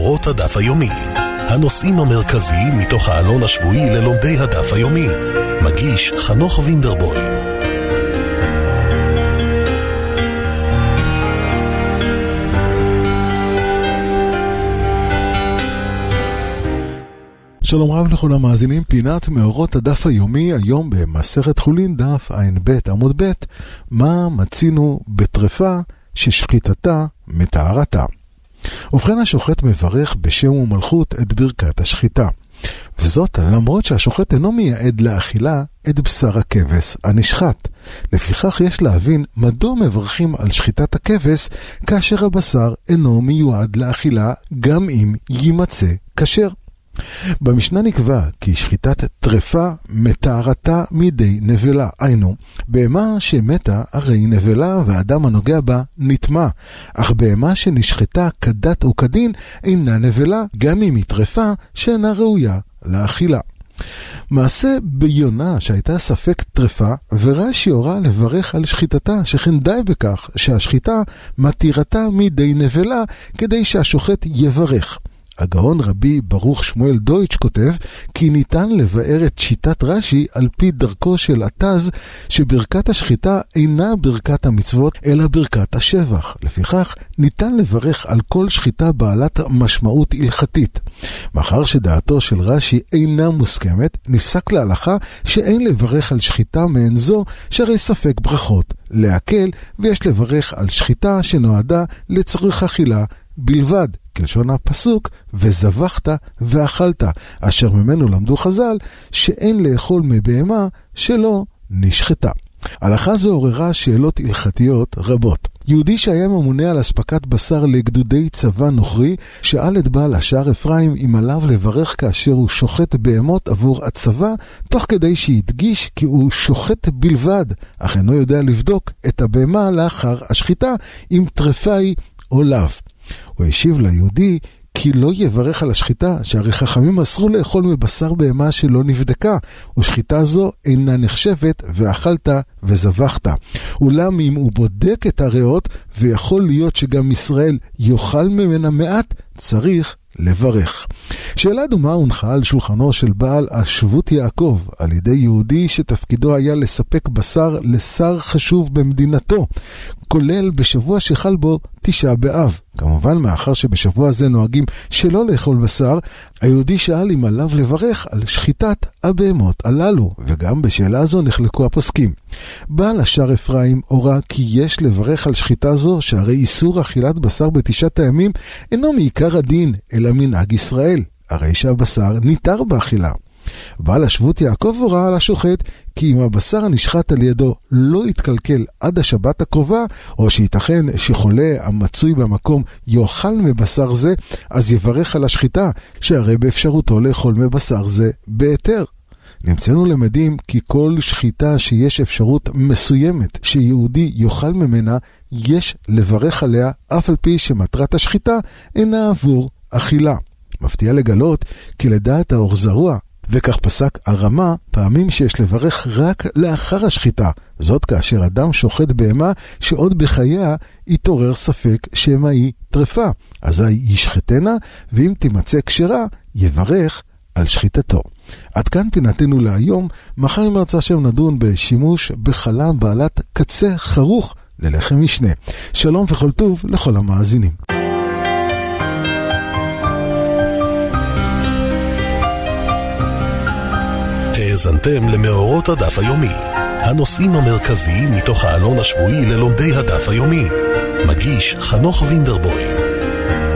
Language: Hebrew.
למאורות הדף היומי. הנושאים המרכזיים מתוך העלון השבועי ללומדי הדף היומי. מגיש חנוך וינדרבוים. שלום רב לכל המאזינים, פינת מאורות הדף היומי, היום במסכת חולין דף ע"ב עמוד ב', מה מצינו בטרפה ששחיטתה מטהרתה. ובכן, השוחט מברך בשם ומלכות את ברכת השחיטה, וזאת למרות שהשוחט אינו מייעד לאכילה את בשר הכבש הנשחט. לפיכך יש להבין מדוע מברכים על שחיטת הכבש כאשר הבשר אינו מיועד לאכילה גם אם יימצא כשר. במשנה נקבע כי שחיטת טרפה מטהרתה מידי נבלה, היינו, בהמה שמתה הרי נבלה והאדם הנוגע בה נטמא, אך בהמה שנשחטה כדת וכדין אינה נבלה, גם אם היא טרפה שאינה ראויה לאכילה. מעשה ביונה שהייתה ספק טרפה, ורש"י הורה לברך על שחיטתה, שכן די בכך שהשחיטה מתירתה מידי נבלה כדי שהשוחט יברך. הגאון רבי ברוך שמואל דויטש כותב כי ניתן לבאר את שיטת רש"י על פי דרכו של עתז, שברכת השחיטה אינה ברכת המצוות אלא ברכת השבח. לפיכך ניתן לברך על כל שחיטה בעלת משמעות הלכתית. מאחר שדעתו של רש"י אינה מוסכמת, נפסק להלכה שאין לברך על שחיטה מעין זו, שהרי ספק ברכות להקל, ויש לברך על שחיטה שנועדה לצורך אכילה בלבד, כלשון הפסוק וזבחת ואכלת, אשר ממנו למדו חז"ל שאין לאכול מבהמה שלא נשחטה. הלכה זו עוררה שאלות הלכתיות רבות. יהודי שהיה ממונה על אספקת בשר לגדודי צבא נוכרי, שאל את בעל השער אפרים אם עליו לברך כאשר הוא שוחט בהמות עבור הצבא, תוך כדי שהדגיש כי הוא שוחט בלבד, אך אינו יודע לבדוק את הבהמה לאחר השחיטה אם טרפה היא או לאו. הוא השיב ליהודי כי לא יברך על השחיטה, שהרי חכמים אסרו לאכול מבשר בהמה שלא נבדקה, ושחיטה זו אינה נחשבת ואכלת וזבחת. אולם אם הוא בודק את הריאות, ויכול להיות שגם ישראל יאכל ממנה מעט, צריך לברך. שאלה דומה הונחה על שולחנו של בעל השבות יעקב על ידי יהודי שתפקידו היה לספק בשר לשר חשוב במדינתו, כולל בשבוע שחל בו תשעה באב. כמובן, מאחר שבשבוע זה נוהגים שלא לאכול בשר, היהודי שאל אם עליו לברך על שחיטת הבהמות הללו, וגם בשאלה זו נחלקו הפוסקים. בעל השער אפרים הורה כי יש לברך על שחיטה זו, שהרי איסור אכילת בשר בתשעת הימים אינו מעיקר הדין אלא מנהג ישראל, הרי שהבשר ניתר באכילה. בעל השבות יעקב הורה על השוחט כי אם הבשר הנשחט על ידו לא יתקלקל עד השבת הקרובה, או שייתכן שחולה המצוי במקום יאכל מבשר זה, אז יברך על השחיטה, שהרי באפשרותו לאכול מבשר זה בהיתר. נמצאנו למדים כי כל שחיטה שיש אפשרות מסוימת שיהודי יאכל ממנה, יש לברך עליה אף על פי שמטרת השחיטה אינה עבור אכילה. מפתיע לגלות כי לדעת האור זרוע, וכך פסק הרמה, פעמים שיש לברך רק לאחר השחיטה, זאת כאשר אדם שוחט בהמה שעוד בחייה יתעורר ספק שמה היא טרפה, אזי ישחטנה, ואם תימצא כשרה יברך על שחיטתו. עד כאן פינתנו להיום. מחר אם ירצה שם נדון בשימוש בחלה בעלת קצה חרוך ללחם משנה. שלום וכל טוב לכל המאזינים. האזנתם למאורות הדף היומי, הנושאים המרכזיים מתוך העלון השבועי ללומדי הדף היומי. מגיש חנוך וינדרבוים.